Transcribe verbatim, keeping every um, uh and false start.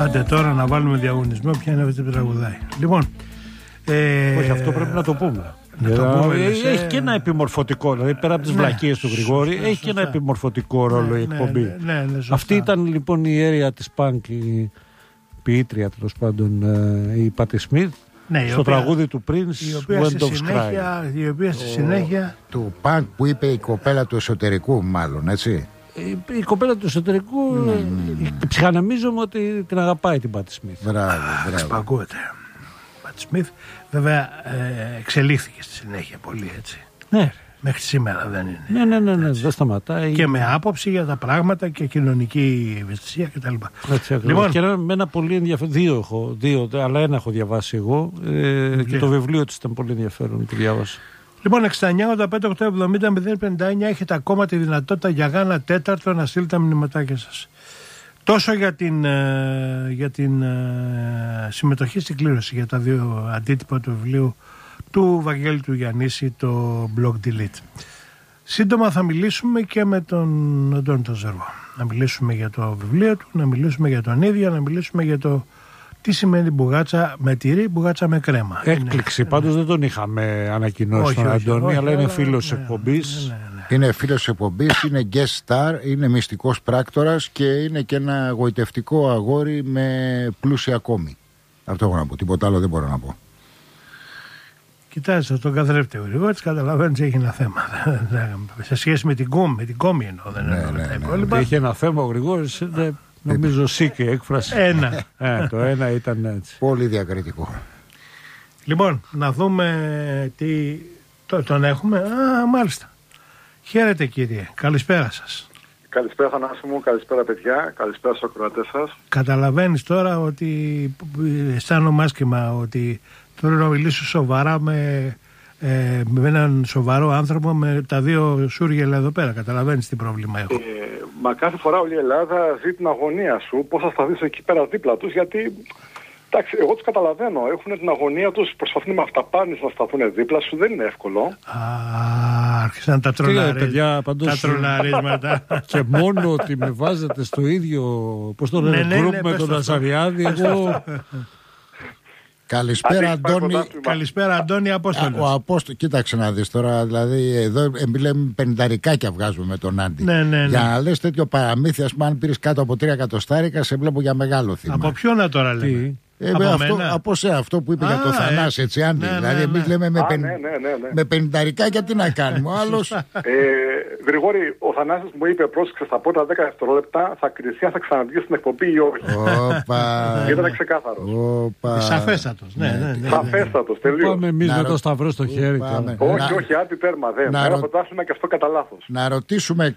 Άντε τώρα να βάλουμε διαγωνισμό ποια είναι αυτή που τραγουδάει. Λοιπόν. Ε... Όχι, αυτό πρέπει να το πούμε. Να το πούμε ε, σε... Έχει και ένα επιμορφωτικό, δηλαδή πέρα από τις ναι, βλακίες του Γρηγόρη, σωστά, έχει σωστά. και ένα επιμορφωτικό ρόλο ναι, η εκπομπή. Ναι, ναι, ναι, ναι, αυτή ήταν λοιπόν η αίρια της Πανκ, η ποιήτρια τέλος πάντων, η Πάτι Σμιθ. Ναι, στο οποία, τραγούδι του Prince, Wind of Sky. Η οποία στη συνέχεια. Του Πανκ που είπε η κοπέλα του εσωτερικού, μάλλον, έτσι. Η, η κοπέλα του εσωτερικού, mm. ε, ψυχανεμίζομαι ότι την αγαπάει την Πάτι Σμιθ. Μπράβο, μπράβο. Σπαγκούεται. Πάτι Σμιθ, βέβαια, ε, εξελίχθηκε στη συνέχεια πολύ, έτσι. Ναι. Μέχρι σήμερα δεν είναι. Ναι, ναι, ναι, ναι, δεν σταματάει. Και με άποψη για τα πράγματα και κοινωνική ευαισθησία κτλ. Λοιπόν, και ένα, με ένα πολύ ενδιαφέρον. Δύο έχω, δύο, αλλά ένα έχω διαβάσει εγώ. Ε, και το βιβλίο της ήταν πολύ ενδιαφέρον που διάβασα. Λοιπόν, εξήντα εννιά ογδόντα πέντε οκτακόσια εβδομήντα μηδέν πενήντα εννιά έχετε ακόμα τη δυνατότητα για Γάνα τέταρτο να στείλετε τα μηνυματάκια σας. Τόσο για την, για την συμμετοχή στην κλήρωση για τα δύο αντίτυπα του βιβλίου του Βαγγέλη του Γιαννίση, το blog delete. Σύντομα θα μιλήσουμε και με τον Αντώνη τον Ζερβό. Να μιλήσουμε για το βιβλίο του, να μιλήσουμε για τον ίδιο, να μιλήσουμε για το τι σημαίνει μπουγάτσα με τυρί, μπουγάτσα με κρέμα. Έκπληξη, είναι... πάντως δεν τον είχαμε ανακοινώσει τον Αντώνη, όχι, αλλά είναι φίλος ναι, εκπομπής. Ναι, ναι, ναι. Είναι φίλος εκπομπής, είναι guest star, είναι μυστικός πράκτορας και είναι και ένα γοητευτικό αγόρι με πλούσια κόμη. Αυτό έχω να πω, τίποτα άλλο δεν μπορώ να πω. Κοιτάξτε, τον καθρέφτη ο Γρηγόρης, καταλαβαίνεις έχει ένα θέμα. Σε σχέση με την κόμη, με την κόμη εννοώ, δεν ναι, εννοώ ναι, τα υπόλοιπα. Έχει ένα θέμα ο Γρηγόρης, είναι, νομίζω σήκε έκφραση. Ένα. ε, το ένα ήταν έτσι. Πολύ διακριτικό. Λοιπόν, να δούμε τι... Το, τον έχουμε. Α, μάλιστα. Χαίρετε κύριε, καλησπέρα σας. Καλησπέρα Θανάση μου, καλησπέρα παιδιά, καλησπέρα στους ακροατές σας. Καταλαβαίνεις τώρα ότι αισθάνομαι άσχημα ότι θέλω να μιλήσω σοβαρά με, ε, με έναν σοβαρό άνθρωπο με τα δύο σούργελα εδώ πέρα. Καταλαβαίνεις τι πρόβλημα έχω. Ε, μα κάθε φορά όλη η Ελλάδα ζει την αγωνία σου, πώς θα σταθείς εκεί πέρα δίπλα τους, γιατί... Εντάξει, εγώ τους καταλαβαίνω. Έχουν την αγωνία τους, προσπαθούν με αυταπάνες να σταθούν δίπλα σου, δεν είναι εύκολο. Α, άρχισαν τα τρολαρίσματα. Και μόνο ότι με βάζετε στο ίδιο, πώς το λένε, ναι, γκρουπ ναι, με τον Ασαριάδη, εγώ... Καλησπέρα Αντώνη. Καλησπέρα Αντώνη Απόστολος. Ο Απόστολος, κοίταξε να δεις τώρα, δηλαδή εδώ λέμε πενηνταρικάκια βγάζουμε με τον Άντι. Ναι, ναι, ναι. Για να λες τέτοιο παραμύθι, ας πούμε, αν πήρες κάτω από τρία εκατοστάρικα, σε βλέπω για μεγάλο θύμα. Από ποιον να τώρα λέμε? Ε, από, αυτό, από σε αυτό που είπε Α, για το Θανάση, ε, έτσι, Άντι. Ναι, δηλαδή, ναι, εμείς ναι. λέμε με, Α, πεν... ναι, ναι, ναι, ναι. με πενηνταρικάκια τι να κάνουμε. Ο άλλος. ε, Γρηγόρη, ο Θανάσης μου είπε, πρόσεξε στα πρώτα δέκα δευτερόλεπτα θα κριθεί αν θα ξαναβγεί στην εκπομπή ή όχι. Ήταν ξεκάθαρος. Σαφέστατος. Ναι, ναι, ναι. Σαφέστατος, τελείως. Πάμε εμείς με το σταυρό στο χέρι. Όχι, όχι, άντι τέρμα. Δεν. Ένα πρωτάθλημα και αυτό κατά λάθος. Να ρωτήσουμε